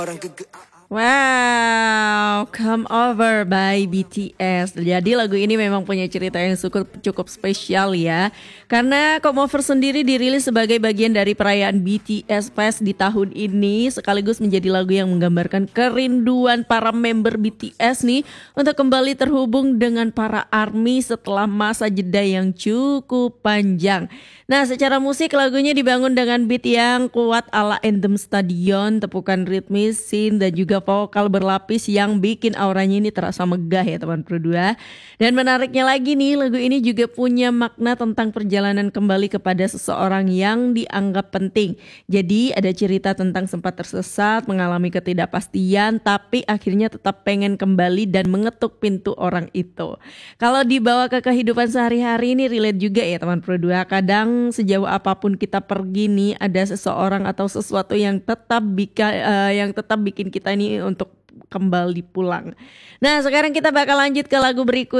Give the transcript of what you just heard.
Wow, Come Over by BTS. Jadi lagu ini memang punya cerita yang cukup spesial ya. Karena Come Over sendiri dirilis sebagai bagian dari perayaan BTS Fest di tahun ini, sekaligus menjadi lagu yang menggambarkan kerinduan para member BTS nih untuk kembali terhubung dengan para ARMY setelah masa jeda yang cukup panjang. Nah, secara musik lagunya dibangun dengan beat yang kuat ala Anthem Stadion, tepukan ritmis, synth, dan juga vokal berlapis yang bikin auranya ini terasa megah ya teman berdua. Dan menariknya lagi nih, lagu ini juga punya makna tentang perjalanan kembali kepada seseorang yang dianggap penting. Jadi ada cerita tentang sempat tersesat, mengalami ketidakpastian, tapi akhirnya tetap pengen kembali dan mengetuk pintu orang itu. Kalau dibawa ke kehidupan sehari-hari ini relate juga ya teman berdua. Kadang sejauh apapun kita pergi nih, ada seseorang atau sesuatu yang tetap bikin kita ini untuk kembali pulang. Nah, sekarang kita bakal lanjut ke lagu berikut.